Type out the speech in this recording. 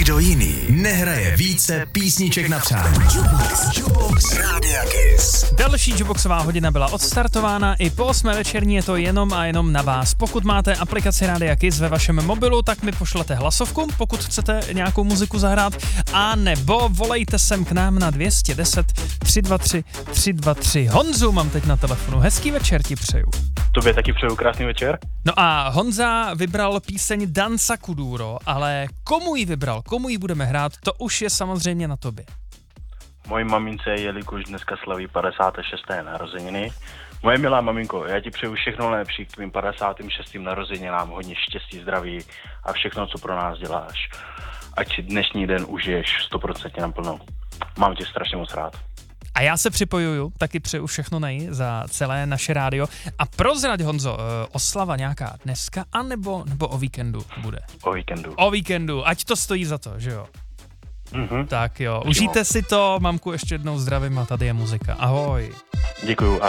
Nikdo jiný nehraje více písniček na přání. Jukebox Rádia Kiss. Další Jukeboxová hodina byla odstartována, i po 8 večerní je to jenom a jenom na vás. Pokud máte aplikaci Rádia Kiss ve vašem mobilu, tak mi pošlete hlasovku, pokud chcete nějakou muziku zahrát, a nebo volejte sem k nám na 210 323 323. Honzu mám teď na telefonu. Hezký večer ti přeju. Tobě taky přeju krásný večer. No a Honza vybral píseň Danza Kuduro, ale komu ji vybral, komu ji budeme hrát, to už je samozřejmě na tobě. Mojí mamince, jelikož dneska slaví 56. narozeniny. Moje milá maminko, já ti přeju všechno nejlepší k tvým 56. narozeninám, hodně štěstí, zdraví a všechno, co pro nás děláš. Ať si dnešní den užiješ 100% naplno. Mám tě strašně moc rád. A já se připojuju, taky přeju všechno za celé naše rádio. A prozrať, Honzo, oslava nějaká dneska, anebo o víkendu bude? O víkendu. O víkendu, ať to stojí za to, že jo? Mhm. Tak jo, užijte si to, mamku ještě jednou zdravím a tady je muzika. Ahoj. Děkuju, ahoj.